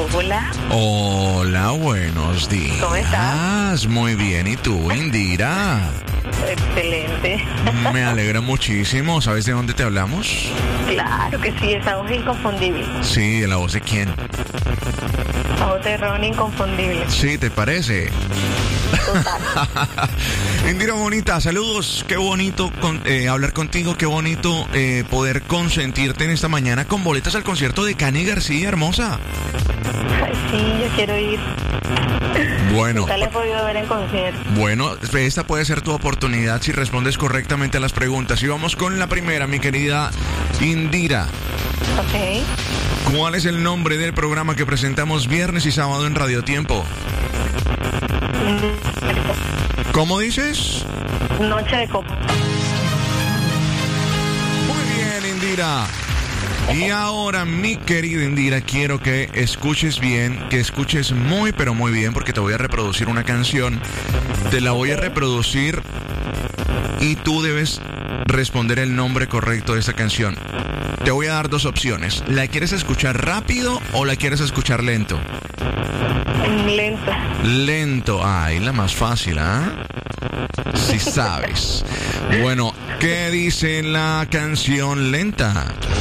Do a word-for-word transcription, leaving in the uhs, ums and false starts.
Hola. Hola, buenos días. ¿Cómo estás? Muy bien, ¿y tú, Indira? Excelente. Me alegra muchísimo. ¿Sabes de dónde te hablamos? Claro que sí, esa voz es inconfundible. Sí, ¿de la voz de quién? La voz de Ron inconfundible. Sí, ¿te parece? Total. Indira bonita, saludos. Qué bonito con, eh, hablar contigo, qué bonito eh, poder consentirte en esta mañana con boletas al concierto de Cani García, hermosa. Ay, sí, yo quiero ir. Bueno, Nunca le he podido ver en concierto. bueno, esta puede ser tu oportunidad si respondes correctamente a las preguntas. Y vamos con la primera, mi querida Indira. Ok. ¿Cuál es el nombre del programa que presentamos viernes y sábado en Radio Tiempo? ¿Cómo dices? Noche de copa. Muy bien, Indira. Y ahora, mi querida Indira, quiero que escuches bien, que escuches muy, pero muy bien, porque te voy a reproducir una canción. Te la voy a reproducir y tú debes responder el nombre correcto de esta canción. Te voy a dar dos opciones. ¿La quieres escuchar rápido o la quieres escuchar lento? Lento. Lento. Ay, la más fácil, ¿ah? Sí sabes. Bueno, ¿qué dice la canción lenta?